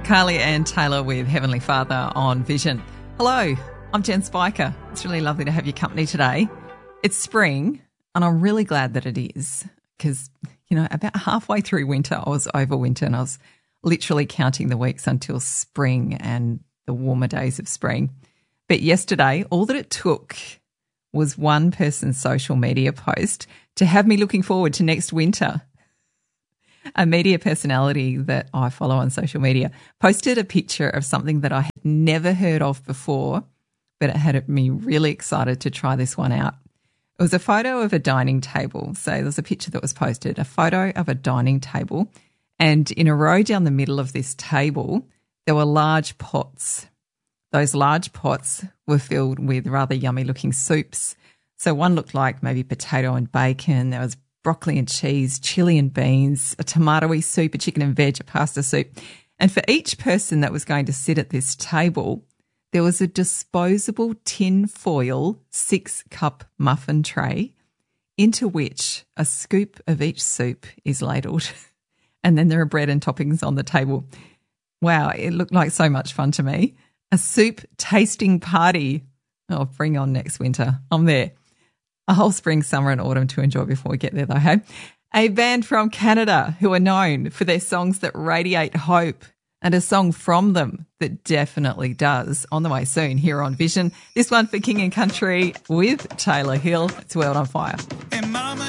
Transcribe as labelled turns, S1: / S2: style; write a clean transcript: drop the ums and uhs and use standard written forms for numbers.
S1: Kylie and Taylor with Heavenly Father on Vision. Hello, I'm Jen Spiker. It's really lovely to have your company today. It's spring, and I'm really glad that it is because, about halfway through winter, I was over winter and I was literally counting the weeks until spring and the warmer days of spring. But yesterday, all that it took was one person's social media post to have me looking forward to next winter. A media personality that I follow on social media posted a picture of something that I had never heard of before, but it had me really excited to try this one out. It was a photo of a dining table. So there's a picture that was posted, a photo of a dining table, and in a row down the middle of this table, there were large pots. Those large pots were filled with rather yummy looking soups. So one looked like maybe potato and bacon. There was broccoli and cheese, chili and beans, a tomatoey soup, a chicken and veg, a pasta soup. And for each person that was going to sit at this table, there was a disposable tin foil 6-cup muffin tray into which a scoop of each soup is ladled. And then there are bread and toppings on the table. Wow, it looked like so much fun to me. A soup tasting party. Oh, bring on next winter. I'm there. A whole spring, summer and autumn to enjoy before we get there though, hey? A band from Canada who are known for their songs that radiate hope, and a song from them that definitely does. On the way soon here on Vision. This one for King and Country with Taylor Hill. It's World on Fire.